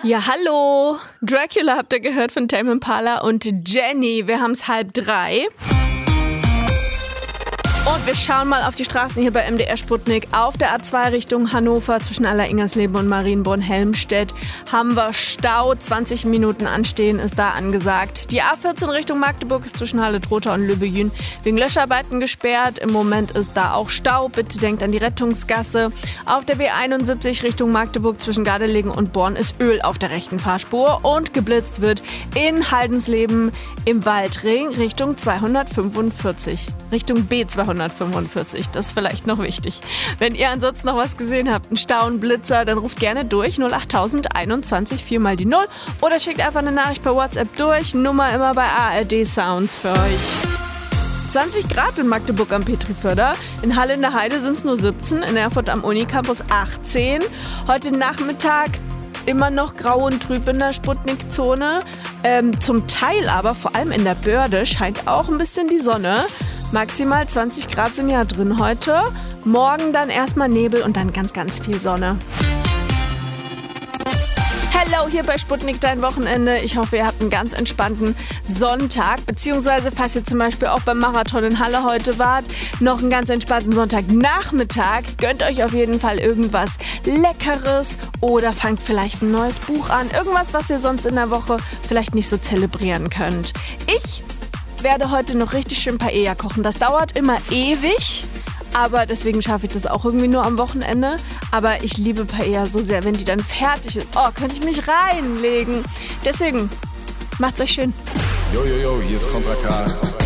Ja, hallo. Dracula habt ihr gehört von Tame Impala und Jenny. Wir haben's 2:30. Und wir schauen mal auf die Straßen hier bei MDR Sputnik. Auf der A2 Richtung Hannover zwischen Aller-Ingersleben und Marienborn-Helmstedt haben wir Stau. 20 Minuten anstehen ist da angesagt. Die A14 Richtung Magdeburg ist zwischen Halle-Trotha und Lübbejün wegen Löscharbeiten gesperrt. Im Moment ist da auch Stau. Bitte denkt an die Rettungsgasse. Auf der B71 Richtung Magdeburg zwischen Gardelegen und Born ist Öl auf der rechten Fahrspur. Und geblitzt wird in Haldensleben im Waldring Richtung 245. Richtung B245, das ist vielleicht noch wichtig. Wenn ihr ansonsten noch was gesehen habt, einen Stau, einen Blitzer, dann ruft gerne durch 08000 21 4 mal die 0 oder schickt einfach eine Nachricht per WhatsApp durch. Nummer immer bei ARD Sounds für euch. 20 Grad in Magdeburg am Petriförder, in Halle in der Heide sind es nur 17, in Erfurt am Unicampus 18. Heute Nachmittag immer noch grau und trüb in der Sputnik-Zone. Zum Teil aber, vor allem in der Börde, scheint auch ein bisschen die Sonne. Maximal 20 Grad sind ja drin heute. Morgen dann erstmal Nebel und dann ganz, ganz viel Sonne. Hello, hier bei Sputnik, dein Wochenende. Ich hoffe, ihr habt einen ganz entspannten Sonntag, beziehungsweise falls ihr zum Beispiel auch beim Marathon in Halle heute wart, noch einen ganz entspannten Sonntagnachmittag. Gönnt euch auf jeden Fall irgendwas Leckeres oder fangt vielleicht ein neues Buch an. Irgendwas, was ihr sonst in der Woche vielleicht nicht so zelebrieren könnt. Ich werde heute noch richtig schön Paella kochen. Das dauert immer ewig, aber deswegen schaffe ich das auch irgendwie nur am Wochenende. Aber ich liebe Paella so sehr, wenn die dann fertig ist. Oh, könnte ich mich reinlegen. Deswegen, macht's euch schön. Yo, hier ist Contra K.